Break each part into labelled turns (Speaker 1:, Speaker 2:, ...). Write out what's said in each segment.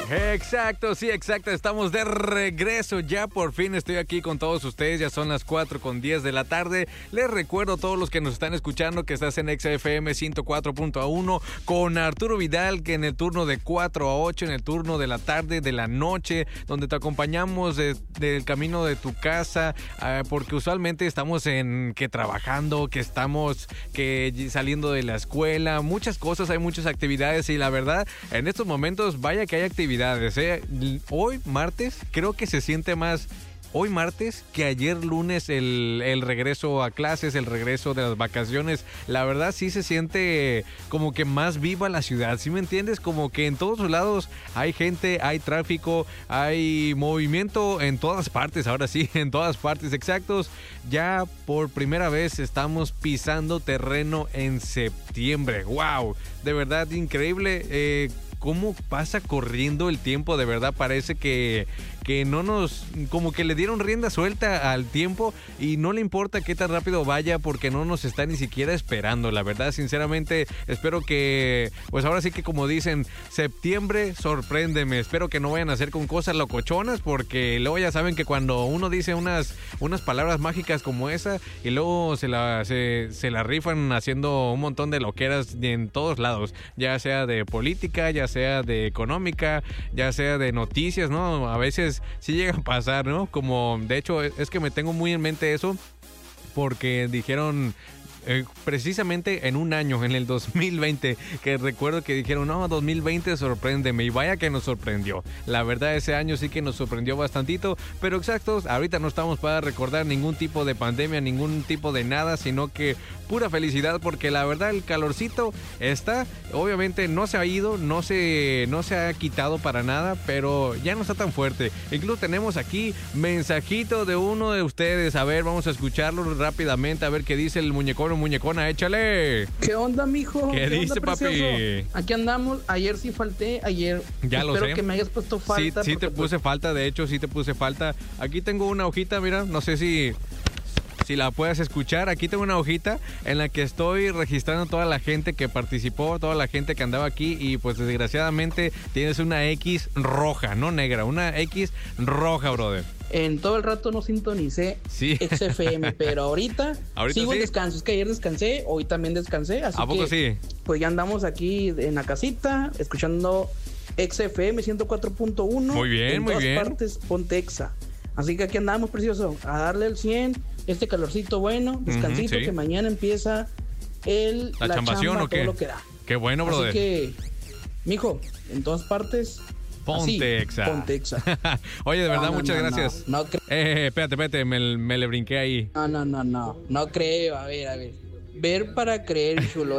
Speaker 1: Exacto, sí, exacto. Estamos de regreso. Ya por fin estoy aquí con todos ustedes. Ya son las 4:10 de la tarde. Les recuerdo a todos los que nos están escuchando que estás en XFM 104.1 con Arturo Vidal, que en el turno de 4 a 8, en el turno de la tarde, de la noche, donde te acompañamos del camino de tu casa, porque usualmente estamos trabajando, que estamos saliendo de la escuela, muchas cosas, hay muchas actividades y la verdad, en estos momentos, vaya que hay actividades. Hoy, martes, creo que se siente más hoy martes que ayer lunes el regreso a clases, el regreso de las vacaciones. La verdad sí se siente como que más viva la ciudad, ¿sí me entiendes? Como que en todos lados hay gente, hay tráfico, hay movimiento en todas partes, ahora sí, en todas partes, exactos. Ya por primera vez estamos pisando terreno en septiembre. ¡Wow! De verdad increíble. Cómo pasa corriendo el tiempo, de verdad parece que no como que le dieron rienda suelta al tiempo y no le importa qué tan rápido vaya porque no nos está ni siquiera esperando. La verdad, sinceramente, espero que, pues ahora sí que como dicen, septiembre, sorpréndeme. Espero que no vayan a hacer con cosas locochonas porque luego ya saben que cuando uno dice unas palabras mágicas como esa y luego se la rifan haciendo un montón de loqueras en todos lados, ya sea de política, ya sea de económica, ya sea de noticias, ¿no? A veces sí llega a pasar, ¿no? Como, de hecho, es que me tengo muy en mente eso porque dijeron... precisamente en un año, en el 2020, que recuerdo que dijeron, no, 2020 sorpréndeme, y vaya que nos sorprendió. La verdad, ese año sí que nos sorprendió bastantito, pero exactos, ahorita no estamos para recordar ningún tipo de pandemia, ningún tipo de nada, sino que pura felicidad, porque la verdad el calorcito está, obviamente no se ha ido, no se ha quitado para nada, pero ya no está tan fuerte. Incluso tenemos aquí mensajito de uno de ustedes, a ver, vamos a escucharlo rápidamente, a ver qué dice el muñecona, échale.
Speaker 2: ¿Qué onda, mijo?
Speaker 1: ¿Qué dice,
Speaker 2: onda,
Speaker 1: papi?
Speaker 2: Aquí andamos, ayer sí falté, ayer.
Speaker 1: Ya lo sé.
Speaker 2: Espero que me hayas puesto falta.
Speaker 1: Sí te puse falta, de hecho, sí te puse falta. Aquí tengo una hojita, mira, no sé si la puedes escuchar. Aquí tengo una hojita en la que estoy registrando toda la gente que participó, toda la gente que andaba aquí y pues desgraciadamente tienes una X roja, no negra, una X roja, brother.
Speaker 2: En todo el rato no sintonicé XFM, pero ahorita sigo en descanso. Es que ayer descansé, hoy también descansé, así
Speaker 1: ¿a poco sí?
Speaker 2: Pues ya andamos aquí en la casita, escuchando XFM 104.1.
Speaker 1: Muy bien, muy bien.
Speaker 2: En todas partes, ponte Exa. Así que aquí andamos, precioso, a darle el 100, este calorcito bueno, descansito, que mañana empieza la
Speaker 1: chambación, ¿o qué?
Speaker 2: todo lo que da.
Speaker 1: Qué bueno, brother.
Speaker 2: Así que, mijo, en todas partes...
Speaker 1: Ponte Exa. Oye, de verdad, muchas gracias.
Speaker 2: No
Speaker 1: espérate, me le brinqué ahí.
Speaker 2: No creo, a ver. Ver para creer, chulo,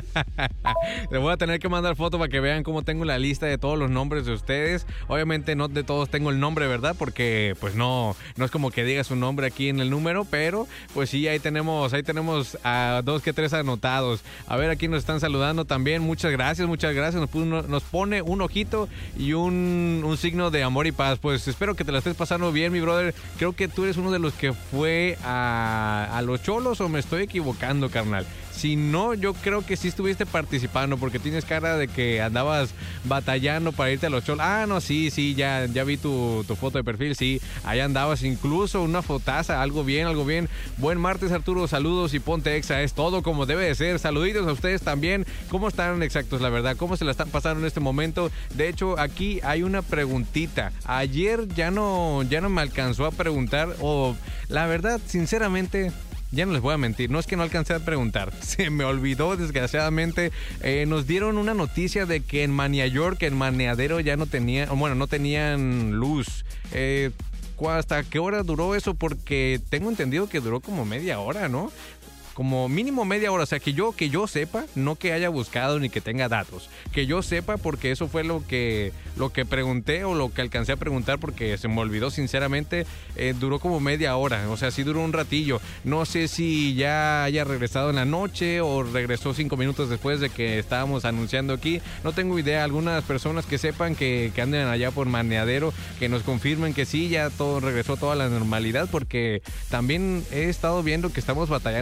Speaker 1: Le voy a tener que mandar foto para que vean cómo tengo la lista de todos los nombres de ustedes. Obviamente no de todos tengo el nombre, ¿verdad? Porque pues no es como que digas un nombre aquí en el número, pero pues sí, ahí tenemos a 2 que 3 anotados. A ver, aquí nos están saludando también. Muchas gracias. Nos pone un ojito y un signo de amor y paz. Pues espero que te la estés pasando bien, mi brother. Creo que tú eres uno de los que fue a los Cholos, o me estoy equivocando, carnal. Si no, yo creo que sí estuviste participando porque tienes cara de que andabas batallando para irte a los Cholos. Ah, no, sí, ya vi tu foto de perfil, sí, ahí andabas, incluso una fotaza, algo bien. Buen martes, Arturo, saludos y ponte Exa, es todo como debe de ser. Saluditos a ustedes también. ¿Cómo están, exactos, la verdad? ¿Cómo se la están pasando en este momento? De hecho, aquí hay una preguntita. Ayer ya no me alcanzó a preguntar, o la verdad, sinceramente... Ya no les voy a mentir, no es que no alcancé a preguntar, se me olvidó desgraciadamente. Nos dieron una noticia de que en Mania York, en Maneadero, ya no tenían luz. ¿Hasta qué hora duró eso? Porque tengo entendido que duró como media hora, ¿no? Como mínimo media hora, o sea, que yo sepa, no que haya buscado ni que tenga datos, que yo sepa, porque eso fue lo que pregunté o lo que alcancé a preguntar, porque se me olvidó sinceramente. Duró como media hora, o sea, sí duró un ratillo. No sé si ya haya regresado en la noche o regresó 5 minutos después de que estábamos anunciando aquí, no tengo idea. Algunas personas que sepan que anden allá por Maneadero, que nos confirmen que sí, ya todo regresó toda la normalidad, porque también he estado viendo que estamos batallando un poquito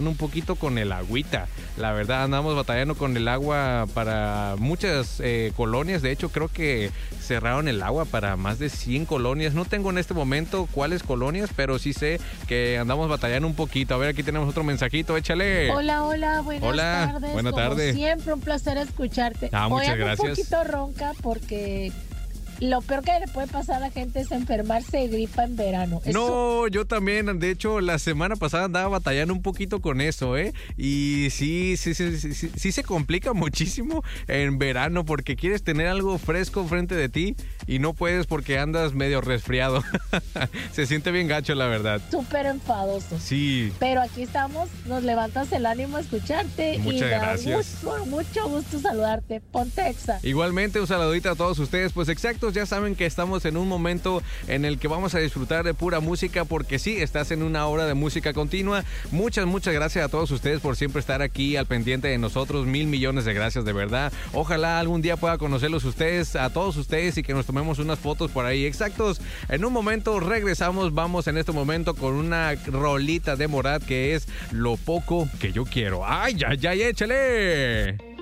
Speaker 1: poquito con el agüita. La verdad, andamos batallando con el agua para muchas colonias. De hecho, creo que cerraron el agua para más de 100 colonias. No tengo en este momento cuáles colonias, pero sí sé que andamos batallando un poquito. A ver, aquí tenemos otro mensajito, échale.
Speaker 3: Hola, buenas tardes.
Speaker 1: Buenas tardes.
Speaker 3: Como siempre, un placer escucharte.
Speaker 1: Muchas gracias.
Speaker 3: Un poquito ronca porque lo peor que le puede pasar a la gente es enfermarse de gripa en verano.
Speaker 1: No, yo también. De hecho, la semana pasada andaba batallando un poquito con eso, ¿eh? Y sí se complica muchísimo en verano porque quieres tener algo fresco frente de ti y no puedes porque andas medio resfriado. Se siente bien gacho, la verdad.
Speaker 3: Súper enfadoso.
Speaker 1: Sí.
Speaker 3: Pero aquí estamos, nos levantas el ánimo a escucharte.
Speaker 1: Muchas gracias.
Speaker 3: Mucho gusto saludarte. Ponte Exa.
Speaker 1: Igualmente, un saludito a todos ustedes. Pues exactos, ya saben que estamos en un momento en el que vamos a disfrutar de pura música porque sí, estás en una hora de música continua. Muchas gracias a todos ustedes por siempre estar aquí al pendiente de nosotros. 1,000 millones de gracias, de verdad. Ojalá algún día pueda conocerlos ustedes, a todos ustedes, y que nos tomemos unas fotos por ahí. Exactos, en un momento regresamos. Vamos en este momento con una rolita de Morat que es Lo Poco Que Yo Quiero. ¡Ay, échale!